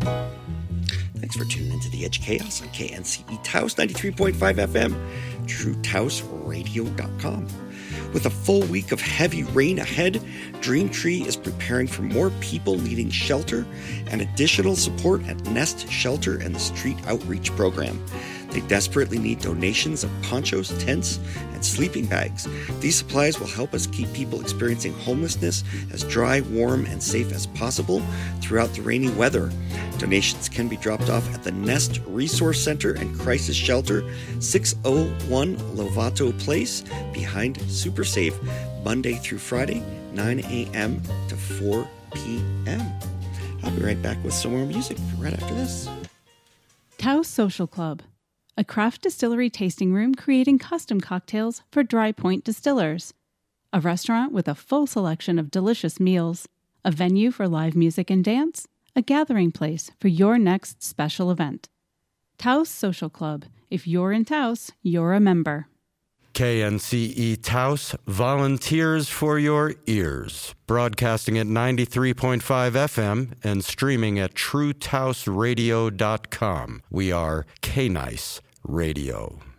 Thanks for tuning into The Edge Chaos on KNCE Taos 93.5 FM, TrueTaosRadio.com. With a full week of heavy rain ahead, Dream Tree is preparing for more people needing shelter and additional support at Nest Shelter and the Street Outreach Program. They desperately need donations of ponchos, tents, and sleeping bags. These supplies will help us keep people experiencing homelessness as dry, warm, and safe as possible throughout the rainy weather. Donations can be dropped off at the Nest Resource Center and Crisis Shelter, 601 Lovato Place, behind Super Safe, Monday through Friday, 9 a.m. to 4 p.m. I'll be right back with some more music right after this. Taos Social Club, a craft distillery tasting room creating custom cocktails for Dry Point distillers. A restaurant with a full selection of delicious meals, a venue for live music and dance, a gathering place for your next special event. Taos Social Club. If you're in Taos, you're a member. KNCE Taos, volunteers for your ears. Broadcasting at 93.5 FM and streaming at TrueTaosRadio.com. We are K-Nice Radio.